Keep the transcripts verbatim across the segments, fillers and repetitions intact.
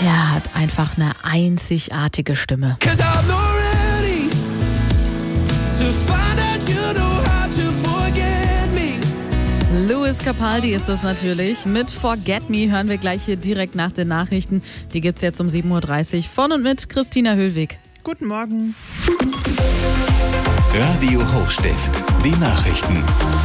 Er hat einfach eine einzigartige Stimme. Lewis Capaldi ist es natürlich. Mit Forget Me hören wir gleich hier direkt nach den Nachrichten. Die gibt's jetzt um sieben Uhr dreißig von und mit Christina Höhlweg. Guten Morgen. Radio Hochstift, die Nachrichten.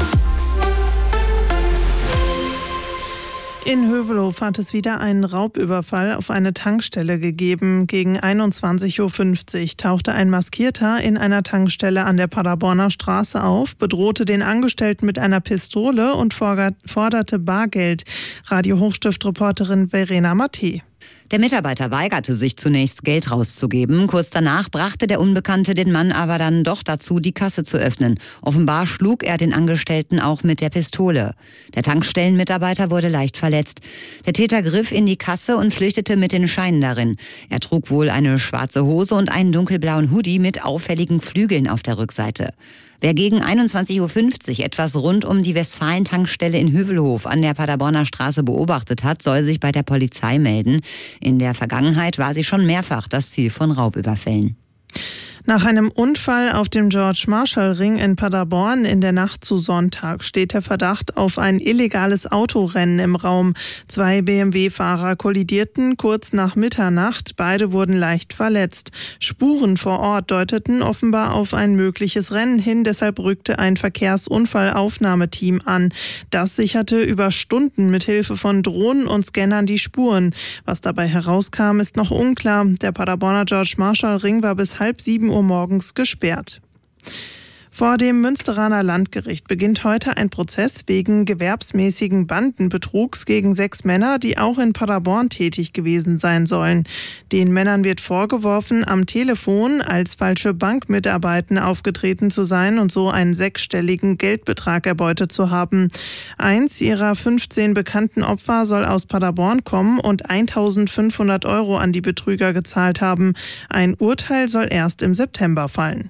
In Hövelhof hat es wieder einen Raubüberfall auf eine Tankstelle gegeben. Gegen einundzwanzig Uhr fünfzig tauchte ein Maskierter in einer Tankstelle an der Paderborner Straße auf, bedrohte den Angestellten mit einer Pistole und forderte Bargeld. Radio Hochstift-Reporterin Verena Matte. Der Mitarbeiter weigerte sich zunächst, Geld rauszugeben. Kurz danach brachte der Unbekannte den Mann aber dann doch dazu, die Kasse zu öffnen. Offenbar schlug er den Angestellten auch mit der Pistole. Der Tankstellenmitarbeiter wurde leicht verletzt. Der Täter griff in die Kasse und flüchtete mit den Scheinen darin. Er trug wohl eine schwarze Hose und einen dunkelblauen Hoodie mit auffälligen Flügeln auf der Rückseite. Wer gegen einundzwanzig Uhr fünfzig etwas rund um die Westfalen-Tankstelle in Hövelhof an der Paderborner Straße beobachtet hat, soll sich bei der Polizei melden. In der Vergangenheit war sie schon mehrfach das Ziel von Raubüberfällen. Nach einem Unfall auf dem George-Marshall-Ring in Paderborn in der Nacht zu Sonntag steht der Verdacht auf ein illegales Autorennen im Raum. Zwei B M W-Fahrer kollidierten kurz nach Mitternacht. Beide wurden leicht verletzt. Spuren vor Ort deuteten offenbar auf ein mögliches Rennen hin. Deshalb rückte ein Verkehrsunfallaufnahmeteam an. Das sicherte über Stunden mit Hilfe von Drohnen und Scannern die Spuren. Was dabei herauskam, ist noch unklar. Der Paderborner George-Marshall-Ring war bis halb sieben Uhr morgens gesperrt. Vor dem Münsteraner Landgericht beginnt heute ein Prozess wegen gewerbsmäßigen Bandenbetrugs gegen sechs Männer, die auch in Paderborn tätig gewesen sein sollen. Den Männern wird vorgeworfen, am Telefon als falsche Bankmitarbeiter aufgetreten zu sein und so einen sechsstelligen Geldbetrag erbeutet zu haben. Eins ihrer fünfzehn bekannten Opfer soll aus Paderborn kommen und eintausendfünfhundert Euro an die Betrüger gezahlt haben. Ein Urteil soll erst im September fallen.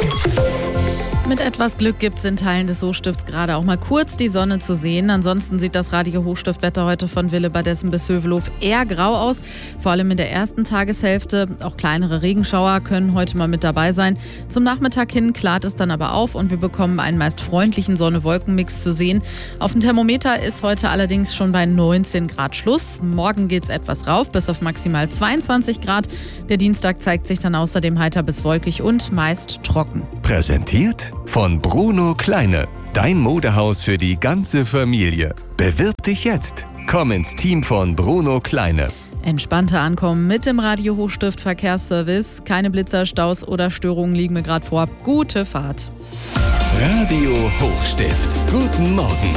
Mit etwas Glück gibt es in Teilen des Hochstifts gerade auch mal kurz die Sonne zu sehen. Ansonsten sieht das Radio Hochstift-Wetter heute von Willebadessen bis Hövelhof eher grau aus. Vor allem in der ersten Tageshälfte. Auch kleinere Regenschauer können heute mal mit dabei sein. Zum Nachmittag hin klart es dann aber auf und wir bekommen einen meist freundlichen Sonne-Wolken-Mix zu sehen. Auf dem Thermometer ist heute allerdings schon bei neunzehn Grad Schluss. Morgen geht es etwas rauf, bis auf maximal zweiundzwanzig Grad. Der Dienstag zeigt sich dann außerdem heiter bis wolkig und meist trocken. Präsentiert von Bruno Kleine. Dein Modehaus für die ganze Familie. Bewirb dich jetzt. Komm ins Team von Bruno Kleine. Entspannter ankommen mit dem Radio Hochstift Verkehrsservice. Keine Blitzer, Staus oder Störungen liegen mir gerade vor. Gute Fahrt. Radio Hochstift. Guten Morgen.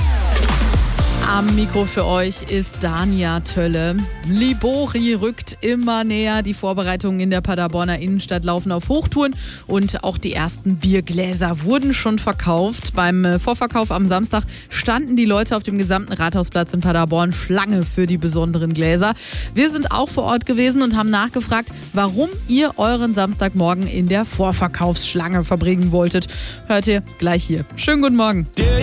Am Mikro für euch ist Dania Tölle. Libori rückt immer näher. Die Vorbereitungen in der Paderborner Innenstadt laufen auf Hochtouren und auch die ersten Biergläser wurden schon verkauft. Beim Vorverkauf am Samstag standen die Leute auf dem gesamten Rathausplatz in Paderborn Schlange für die besonderen Gläser. Wir sind auch vor Ort gewesen und haben nachgefragt, warum ihr euren Samstagmorgen in der Vorverkaufsschlange verbringen wolltet. Hört ihr gleich hier. Schönen guten Morgen.